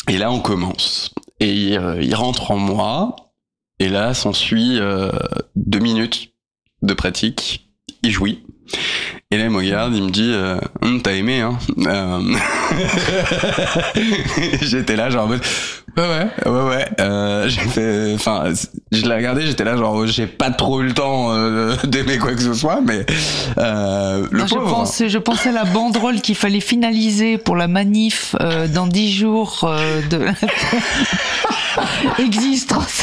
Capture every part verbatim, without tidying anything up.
Et là, on commence. Et il, il rentre en moi. Et là, s'ensuit euh, deux minutes de pratique. Il jouit. Et là, il me regarde, il me dit euh, hm, t'as aimé, hein euh... J'étais là, genre, ouais, ouais, ouais, ouais. Euh, j'ai fait, enfin, je l'ai regardé, j'étais là, genre, j'ai pas trop eu le temps euh, d'aimer quoi que ce soit, mais euh, le non, pauvre. Je pensais, je pensais à la banderole qu'il fallait finaliser pour la manif euh, dans dix jours euh, de existence.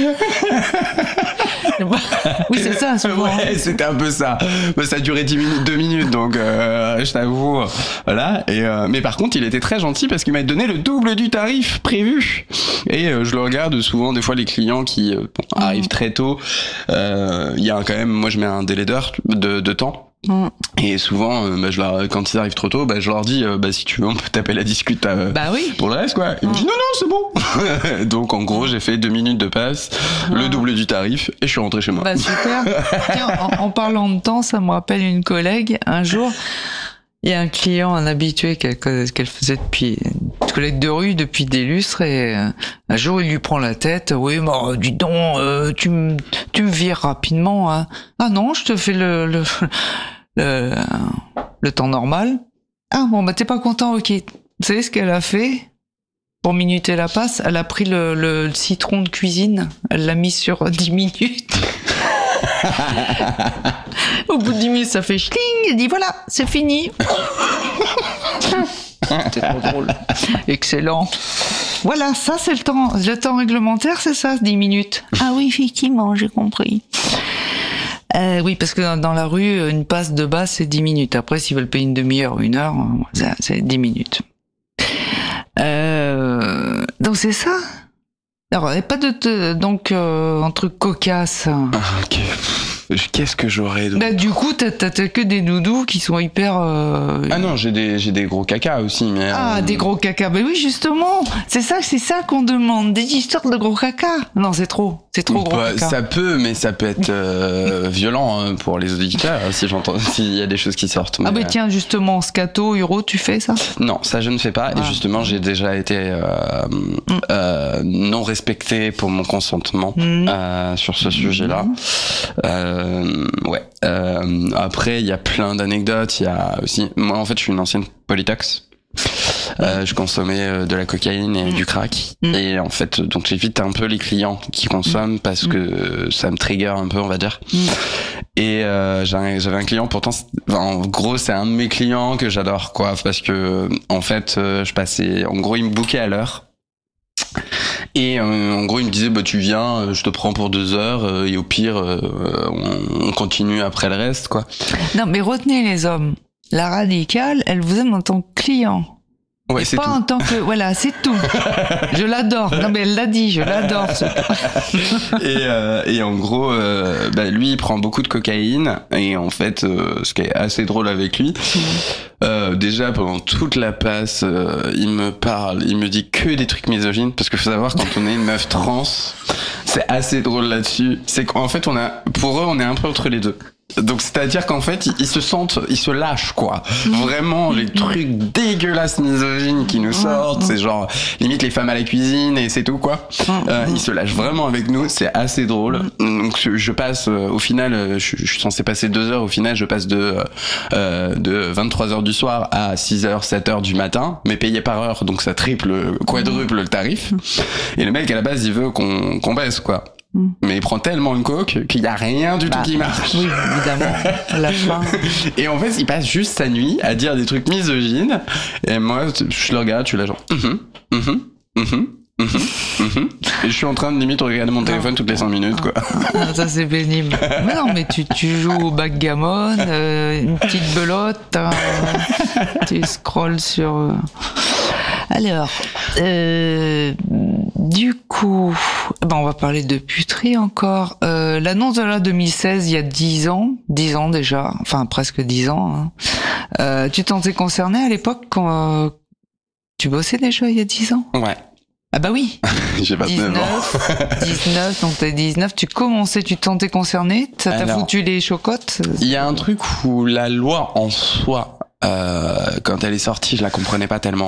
Oui, c'est ça, souvent. Ouais, c'était un peu ça. Mais ça a duré dix minutes, deux minutes, donc euh, je t'avoue, voilà. Et euh, mais par contre, il était très gentil parce qu'il m'a donné le double du tarif prévu. Et euh, je le regarde souvent, des fois les clients qui euh, bon, arrivent très tôt, il euh, y a quand même, moi je mets un délai d'heure de, de temps. Mm. Et souvent, euh, bah, je leur, quand ils arrivent trop tôt, bah, je leur dis, euh, bah, si tu veux, on peut taper la discute euh, bah oui. pour le reste, quoi. Ils mm. me disent, non, non, c'est bon. Donc, en gros, j'ai fait deux minutes de passe, mm. le double du tarif, et je suis rentré chez moi. Bah, super. Tiens, en, en parlant de temps, ça me rappelle une collègue, un jour, il y a un client, un habitué qu'elle, qu'elle faisait depuis, une collègue de rue depuis des lustres, et euh, un jour, il lui prend la tête. Oui, mais oh, dis donc, euh, tu me, tu me vires rapidement, hein. Ah non, je te fais le, le, le, le temps normal. Ah bon, bah t'es pas content, ok. Vous savez ce qu'elle a fait pour minuter la passe? Elle a pris le, le, le citron de cuisine, elle l'a mis sur dix minutes. Au bout de dix minutes, ça fait schling, elle dit voilà, c'est fini. C'était trop drôle. Excellent. Voilà, ça c'est le temps. Le temps réglementaire, c'est ça, dix minutes. Ah oui, effectivement, j'ai compris. Euh, oui, parce que dans la rue, une passe de base, c'est dix minutes. Après, s'ils veulent payer une demi-heure ou une heure, c'est dix minutes. Euh, donc c'est ça. Alors, il n'y a pas de, de donc euh, un truc cocasse. Ah, ok. Qu'est-ce que j'aurais donc... Bah, du coup, t'as, t'as, t'as que des doudous qui sont hyper... Euh... Ah non, j'ai des, j'ai des gros caca aussi. Mais ah, euh... des gros caca. Bah oui, justement. C'est ça, c'est ça qu'on demande. Des histoires de gros caca. Non, c'est trop. C'est trop gros bah, caca. Ça peut, mais ça peut être euh, violent hein, pour les auditeurs, si j'entends, s'il y a des choses qui sortent. Mais... Ah bah tiens, justement, scato, Euro, tu fais ça? Non, ça je ne fais pas. Ah. Et justement, j'ai déjà été euh, mm. euh, non respecté pour mon consentement mm. euh, sur ce sujet-là. Mm. Euh, ouais. Euh, après, il y a plein d'anecdotes. Il y a aussi, moi en fait, je suis une ancienne polytox. Euh, je consommais de la cocaïne et mmh. du crack mmh. et en fait donc j'évite un peu les clients qui consomment parce que ça me trigger un peu on va dire mmh. et euh, j'avais, j'avais un client pourtant enfin, en gros c'est un de mes clients que j'adore quoi parce que en fait je passais en gros il me bookait à l'heure et euh, en gros il me disait bah tu viens je te prends pour deux heures euh, et au pire euh, on, on continue après le reste quoi. Non mais retenez les hommes, la radicale elle vous aime en tant que client. Ouais, et c'est pas tout. en tant que voilà c'est tout. Je l'adore. Non mais elle l'a dit, je l'adore. et, euh, et en gros euh, bah, lui il prend beaucoup de cocaïne et en fait euh, ce qui est assez drôle avec lui euh, déjà pendant toute la passe euh, il me parle, il me dit que des trucs misogynes parce que faut savoir quand on est une meuf trans c'est assez drôle là-dessus, c'est qu'en fait on a pour eux on est un peu entre les deux. Donc c'est-à-dire qu'en fait ils se sentent, ils se lâchent quoi. Vraiment les trucs dégueulasses misogynes qui nous sortent, c'est genre limite les femmes à la cuisine et c'est tout quoi. Euh, ils se lâchent vraiment avec nous, c'est assez drôle. Donc je passe euh, au final, je, je suis censé passer deux heures, au final je passe de euh, de vingt-trois heures du soir à six heures, sept heures du matin, mais payé par heure, donc ça triple, quadruple le tarif. Et le mec à la base il veut qu'on qu'on baisse quoi. Mais il prend tellement une coke qu'il y a rien du bah, tout qui marche. Oui, évidemment. À la fin. Et en fait, il passe juste sa nuit à dire des trucs misogynes. Et moi, je le regarde, je suis là genre. Mm-hmm, mm-hmm, mm-hmm, mm-hmm, mm-hmm. Et je suis en train de limite regarder mon téléphone non. toutes les cinq minutes, quoi. Ah, ça c'est pénible. Mais non, mais tu, tu joues au backgammon, euh, une petite belote, hein, tu scrolles sur. Euh... Alors, euh, du coup, ben on va parler de puterie encore. Euh, l'annonce de la deux mille seize, il y a dix ans, dix ans déjà, enfin presque dix ans. Hein. Euh, tu t'en étais concerné à l'époque quand euh, tu bossais déjà il y a dix ans? Ouais. Ah bah oui. J'ai vingt-neuf ans. dix-neuf, donc t'as dix-neuf, tu commençais, tu t'en étais concerné? Ça t'a Alors, foutu les chocottes? Il y a un truc où la loi en soi, euh, quand elle est sortie, je la comprenais pas tellement.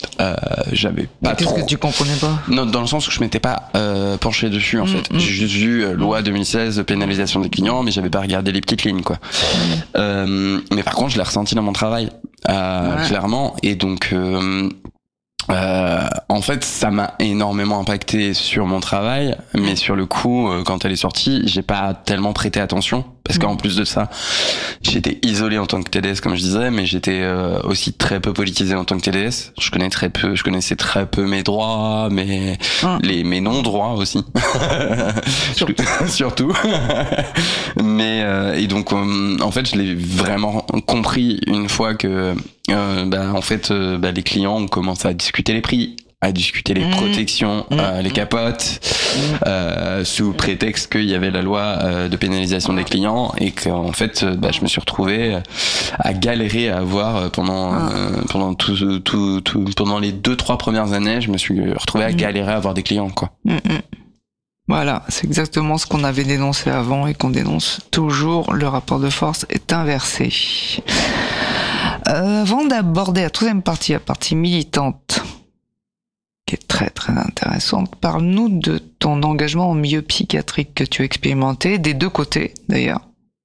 Euh, j'avais pas Qu'est-ce trop... que tu comprenais pas? Non, dans le sens où je m'étais pas euh, penché dessus en mmh, fait. Mmh. J'ai juste vu euh, loi deux mille seize, pénalisation des clients, mais j'avais pas regardé les petites lignes quoi. Mmh. Euh, mais par contre, je l'ai ressenti dans mon travail, euh, ouais. clairement. Et donc, euh, euh, en fait, ça m'a énormément impacté sur mon travail, mais sur le coup, euh, quand elle est sortie, j'ai pas tellement prêté attention. Parce qu'en plus de ça, j'étais isolé en tant que T D S, comme je disais, mais j'étais euh, aussi très peu politisé en tant que T D S. Je connais très peu, je connaissais très peu mes droits, mes ah. les mes non-droits aussi, surtout. surtout. mais euh, et donc, euh, en fait, je l'ai vraiment compris une fois que, euh, bah, en fait, euh, bah, les clients ont commencé à discuter les prix, à discuter les mmh. protections, mmh. euh, les capotes, mmh. euh, sous prétexte qu'il y avait la loi euh, de pénalisation des clients et qu'en fait, euh, bah, je me suis retrouvé à galérer à avoir pendant mmh. euh, pendant tout, tout, tout pendant les deux trois premières années, je me suis retrouvé à galérer à avoir des clients quoi. Mmh. Voilà, c'est exactement ce qu'on avait dénoncé avant et qu'on dénonce toujours. Le rapport de force est inversé. Euh, avant d'aborder la troisième partie, la partie militante, qui est très très intéressante, parle-nous de ton engagement en milieu psychiatrique que tu as expérimenté, des deux côtés d'ailleurs.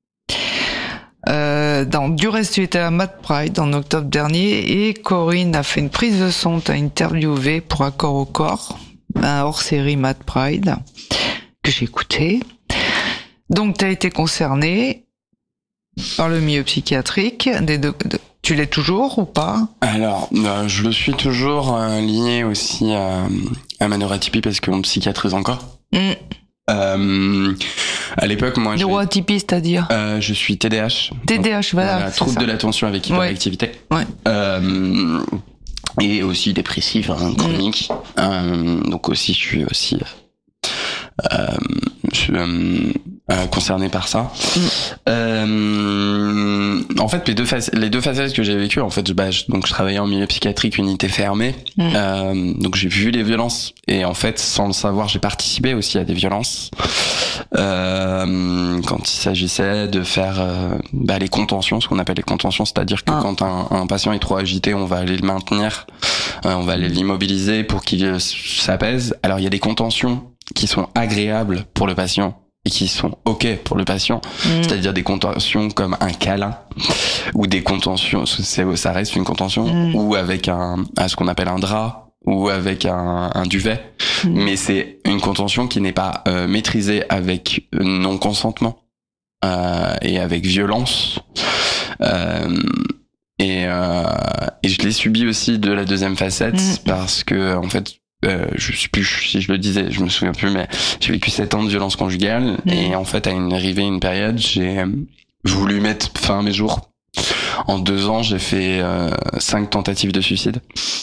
Euh, dans, du reste, tu étais à Mad Pride en octobre dernier et Corinne a fait une prise de son, t'as interviewé pour Accord au corps, un hors-série Mad Pride que j'ai écouté. Donc t'as été concerné par le milieu psychiatrique des deux. De, tu l'es toujours ou pas? Alors, euh, je le suis toujours euh, lié aussi à, à ma neuroatypie parce qu'on me psychiatrise encore. Mm. Euh, à l'époque, moi, neuroatypie, c'est-à-dire euh, je suis T D A H. T D A H, voilà. voilà trouble ça. de l'attention avec hyperactivité. Ouais. ouais. Euh, et aussi dépressif, hein, chronique. Mm. Euh, donc aussi, je suis aussi. Euh, je suis euh, euh, concerné par ça. Mm. Euh, en fait, les deux facettes, les deux facettes que j'ai vécues, en fait, bah, je, donc je travaillais en milieu psychiatrique, unité fermée. Mm. Euh, donc j'ai vu les violences et en fait, sans le savoir, j'ai participé aussi à des violences. Euh, quand il s'agissait de faire euh, bah, les contentions, ce qu'on appelle les contentions, c'est-à-dire que ah. quand un, un patient est trop agité, on va aller le maintenir, euh, on va aller l'immobiliser pour qu'il euh, s'apaise. Alors il y a des contentions qui sont agréables pour le patient et qui sont ok pour le patient, mmh. c'est-à-dire des contentions comme un câlin ou des contentions, c'est, ça reste une contention, mmh. ou avec un, à ce qu'on appelle un drap ou avec un, un duvet, mmh. mais c'est une contention qui n'est pas euh, maîtrisée avec non consentement euh, et avec violence. Euh, et, euh, et je l'ai subi aussi de la deuxième facette mmh. parce que en fait. Euh, je sais plus si je le disais, je me souviens plus, mais j'ai vécu sept ans de violence conjugale mmh. et en fait à une arrivée une période, j'ai voulu mettre fin à mes jours. En deux ans, j'ai fait euh, cinq tentatives de suicide.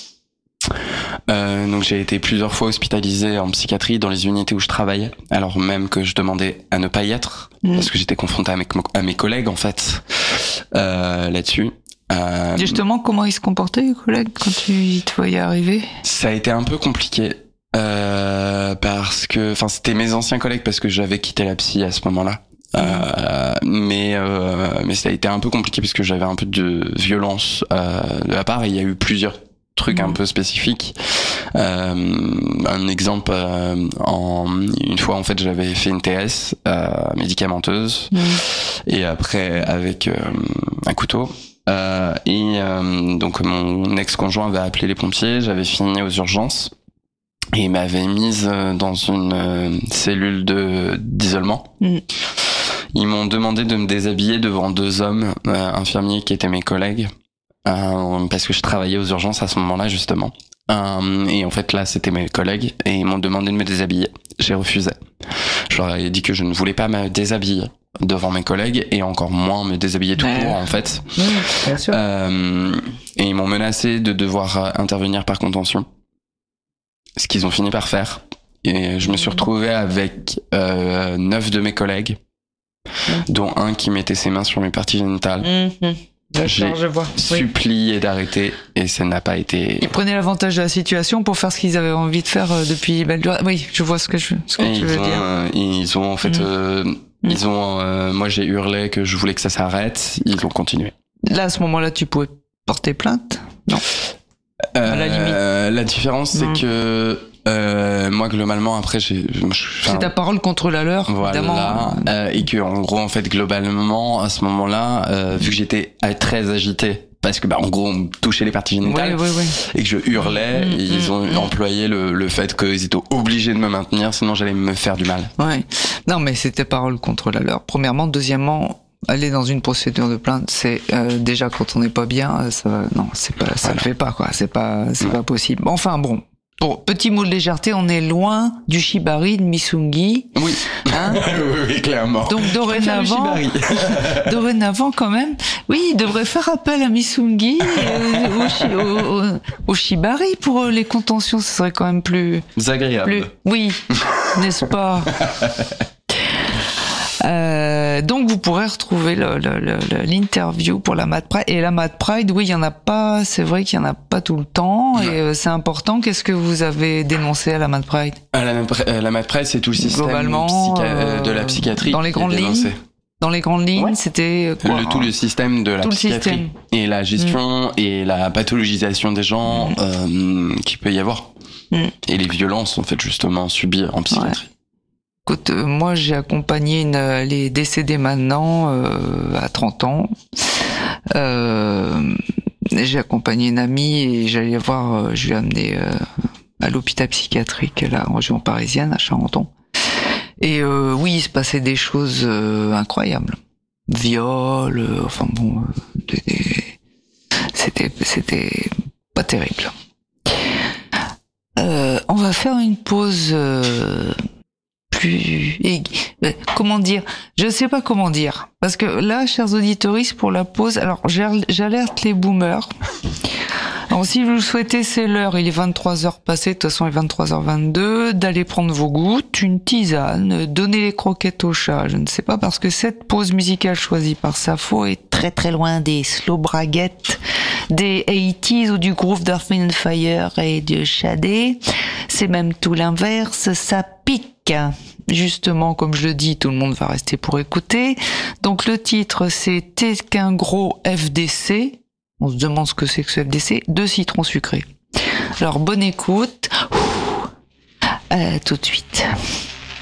Euh, donc j'ai été plusieurs fois hospitalisé en psychiatrie dans les unités où je travaillais, alors même que je demandais à ne pas y être mmh. parce que j'étais confronté à mes, à mes collègues en fait euh, là-dessus. Euh, Justement, comment ils se comportaient, les collègues, quand tu te voyais arriver? Ça a été un peu compliqué, euh, parce que, enfin, c'était mes anciens collègues parce que j'avais quitté la psy à ce moment-là. Mmh. Euh, mais, euh, mais ça a été un peu compliqué parce que j'avais un peu de violence, euh, de la part et il y a eu plusieurs trucs mmh. un peu spécifiques. Euh, un exemple, euh, en, une fois, en fait, j'avais fait une T S, euh, médicamenteuse, mmh. et après, avec, euh, un couteau. Euh, et euh, donc mon ex-conjoint avait appelé les pompiers, j'avais fini aux urgences et il m'avait mise dans une euh, cellule de d'isolement. Mmh. Ils m'ont demandé de me déshabiller devant deux hommes euh, infirmiers qui étaient mes collègues euh, parce que je travaillais aux urgences à ce moment-là justement. Euh, et en fait là c'était mes collègues et ils m'ont demandé de me déshabiller. J'ai refusé. Je leur ai dit que je ne voulais pas me déshabiller devant mes collègues et encore moins me déshabiller tout court en fait. Oui, bien sûr. Euh, et ils m'ont menacé de devoir intervenir par contention, ce qu'ils ont fini par faire. Et je me suis retrouvé avec euh, neuf de mes collègues, mmh. dont un qui mettait ses mains sur mes parties génitales. Mmh. J'ai je vois. supplié oui. d'arrêter et ça n'a pas été... Ils prenaient l'avantage de la situation pour faire ce qu'ils avaient envie de faire depuis belle durée. Oui, je vois ce que, je, ce que tu veux ont, dire. Euh, ils ont en fait... Mmh. Euh, Ils ont, euh, moi j'ai hurlé que je voulais que ça s'arrête. Ils ont continué. Là, à ce moment-là, tu pouvais porter plainte? Non. à la limite. Euh, la différence, c'est Mmh. que euh, moi, globalement, après, j'ai. C'est ta parole contre la leur, Voilà, évidemment. euh, et que en gros, en fait, globalement, à ce moment-là, euh, vu que j'étais euh, très agité, parce que bah en gros, on me touchait les parties génitales, Oui, oui, oui. et que je hurlais, Mmh, et ils ont mmh, employé le, le fait qu'ils étaient obligés de me maintenir, sinon j'allais me faire du mal. Ouais. Non, mais c'était parole contre la leur. Premièrement, deuxièmement, aller dans une procédure de plainte, c'est euh, déjà quand on n'est pas bien, ça va. Non, c'est pas, ça Voilà. le fait pas quoi. C'est pas, c'est Ouais. pas possible. Enfin bon. Pour petit mot de légèreté, on est loin du shibari de Missungi. Oui, Hein oui, oui, clairement. Donc dorénavant, dorénavant quand même, oui, il devrait faire appel à Missungi euh, au, shi- au, au, au shibari pour les contentions. Ce serait quand même plus, Désagréable. plus, oui, n'est-ce pas? Euh, donc vous pourrez retrouver le- le- le- le- l'interview pour la Mad Pride. Et la Mad Pride, oui, il y en a pas, c'est vrai qu'il y en a pas tout le temps, et euh, c'est important. Qu'est-ce que vous avez dénoncé à la Mad Pride? À la, euh, la Mad Pride, c'est tout le système Globalement, psycha- euh, de la euh, psychiatrie. dans les qui est grandes dénoncé. lignes Dans les grandes lignes, Ouais. c'était quoi? Le, tout le système de la Tout le psychiatrie système. et la gestion et la pathologisation des gens Mm. euh, qu'il peut y avoir. Mm. Et les violences, en fait, justement, subies en psychiatrie. Écoute, euh, moi j'ai accompagné une, elle est décédée maintenant euh, à trente ans. Euh, j'ai accompagné une amie et j'allais voir, euh, je lui ai amené euh, à l'hôpital psychiatrique là en région parisienne à Charenton. Et euh, oui, il se passait des choses euh, incroyables, viol, euh, enfin bon, euh, des- des- c'était c'était pas terrible. Euh, on va faire une pause. Euh, plus euh, comment dire, je sais pas comment dire, parce que là, chers auditoristes, pour la pause, alors j'alerte les boomers. Alors si vous le souhaitez, c'est l'heure, il est vingt-trois heures passées, de toute façon il est vingt-trois heures vingt-deux, d'aller prendre vos gouttes, une tisane, donner les croquettes au chat, je ne sais pas, parce que cette pause musicale choisie par Safo est très très loin des slow braguettes des eighties ou du groove d'Earth, Wind and Fire et de Shadé. C'est même tout l'inverse, ça pique. Justement, comme je le dis, tout le monde va rester pour écouter. Donc le titre, c'est T'es qu'un gros F D C. On se demande ce que c'est que ce F D C. Deux citrons sucrés. Alors bonne écoute. Ouh. À tout de suite.